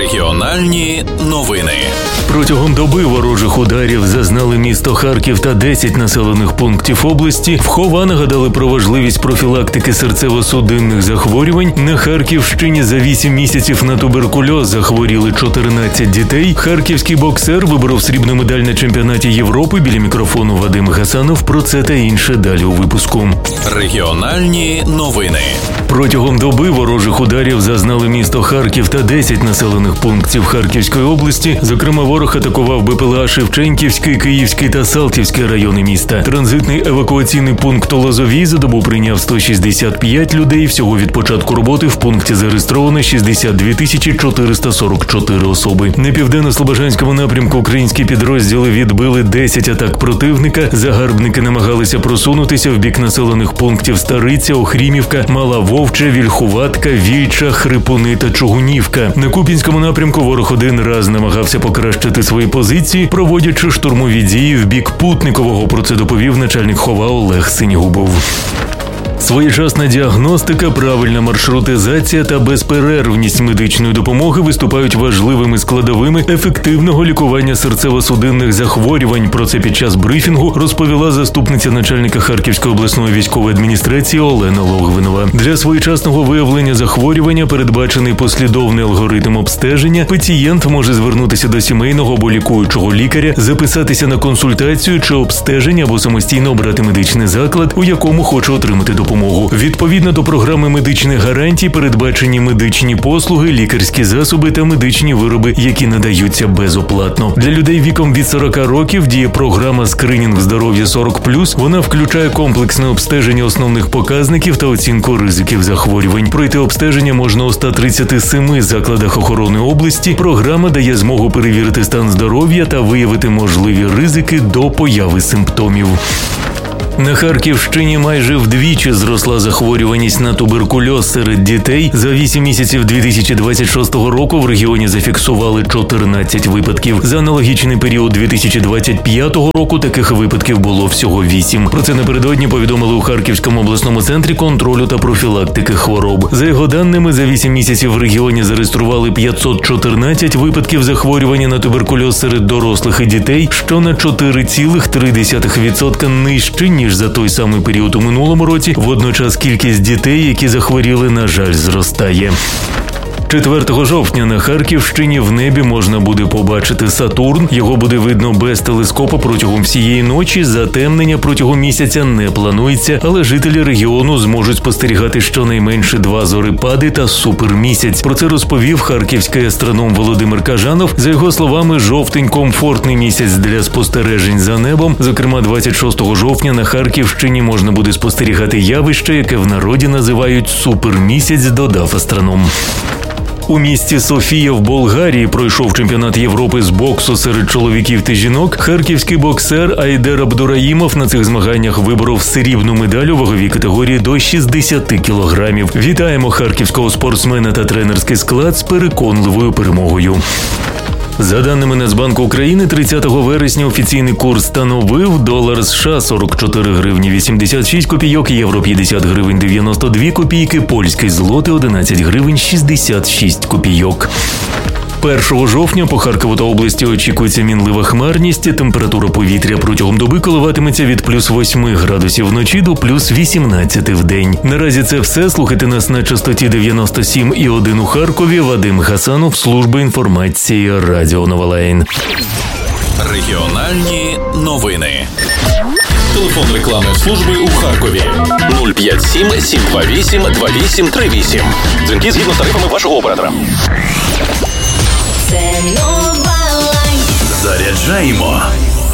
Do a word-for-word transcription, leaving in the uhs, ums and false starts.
Регіональні новини. Протягом доби ворожих ударів зазнали місто Харків та десять населених пунктів області. В ХОВА нагадали про важливість профілактики серцево-судинних захворювань. На Харківщині за вісім місяців на туберкульоз захворіли чотирнадцять дітей. Харківський боксер виборов срібну медаль на чемпіонаті Європи. Біля мікрофону Вадим Гасанов. Про це та інше далі у випуску. Регіональні новини. Протягом доби ворожих ударів зазнали місто Харків та десять населених пунктів Харківської області. Зокрема, ворог атакував БПЛА Шевченківський, Київський та Салтівський райони міста. Транзитний евакуаційний пункт у Лозовій за добу прийняв сто шістдесят п'ять людей. Всього від початку роботи в пункті зареєстровано шістдесят дві тисячі чотириста сорок чотири особи. На південно-слобожанському напрямку українські підрозділи відбили десять атак противника. Загарбники намагалися просунутися в бік населених пунктів Стариця, Охрімівка, Мала Вовча, Вільхуватка, Вільча, Хрипуни та Чугунівка. На Куп'янському напрямку ворог один раз намагався покращити свої позиції, проводячи штурмові дії в бік Путникового. Про це доповів начальник ХОВА Олег Синігубов. Своєчасна діагностика, правильна маршрутизація та безперервність медичної допомоги виступають важливими складовими ефективного лікування серцево-судинних захворювань. Про це під час брифінгу розповіла заступниця начальника Харківської обласної військової адміністрації Олена Логвинова. Для своєчасного виявлення захворювання передбачений послідовний алгоритм обстеження. Пацієнт може звернутися до сімейного або лікуючого лікаря, записатися на консультацію чи обстеження або самостійно обрати медичний заклад, у якому хоче отримати допомогу. Відповідно до програми медичних гарантій передбачені медичні послуги, лікарські засоби та медичні вироби, які надаються безоплатно. Для людей віком від сорока років діє програма «Скринінг здоров'я сорок плюс». Вона включає комплексне обстеження основних показників та оцінку ризиків захворювань. Пройти обстеження можна у ста тридцяти семи закладах охорони області. Програма дає змогу перевірити стан здоров'я та виявити можливі ризики до появи симптомів. На Харківщині майже вдвічі зросла захворюваність на туберкульоз серед дітей. За вісім місяців дві тисячі двадцять шостого року в регіоні зафіксували чотирнадцять випадків. За аналогічний період дві тисячі двадцять п'ятого року таких випадків було всього вісім. Про це напередодні повідомили у Харківському обласному центрі контролю та профілактики хвороб. За його даними, за вісім місяців в регіоні зареєстрували п'ятсот чотирнадцять випадків захворювання на туберкульоз серед дорослих і дітей, що на чотири цілих три десятих відсотка нижче, ніж за той самий період у минулому році. Водночас кількість дітей, які захворіли, на жаль, зростає. четвертого жовтня на Харківщині в небі можна буде побачити Сатурн. Його буде видно без телескопа протягом всієї ночі. Затемнення протягом місяця не планується, але жителі регіону зможуть спостерігати щонайменше два зорепади та супермісяць. Про це розповів харківський астроном Володимир Кажанов. За його словами, жовтень – комфортний місяць для спостережень за небом. Зокрема, двадцять шостого жовтня на Харківщині можна буде спостерігати явище, яке в народі називають супермісяць, додав астроном. У місті Софія в Болгарії пройшов чемпіонат Європи з боксу серед чоловіків та жінок. Харківський боксер Айдер Абдураїмов на цих змаганнях виборов срібну медаль у ваговій категорії до шістдесят кілограмів. Вітаємо харківського спортсмена та тренерський склад з переконливою перемогою. За даними Нацбанку України, тридцятого вересня офіційний курс становив долар США сорок чотири гривні вісімдесят шість копійок, євро п'ятдесят гривень дев'яносто дві копійки, польський злотий одинадцять гривень шістдесят шість копійок. першого жовтня по Харкову та області очікується мінлива хмарність. Температура повітря протягом доби коливатиметься від плюс восьми градусів вночі до плюс вісімнадцяти в день. Наразі це все. Слухайте нас на частоті дев'яносто сім і один у Харкові. Вадим Гасанов, служба інформації Радіо Новолайн. Регіональні новини. Телефон рекламної служби у Харкові нуль п'ять сім сім два вісім два вісім три вісім. Дзвінки згідно з тарифами вашого оператора. Це Новолайн. Заряджаємо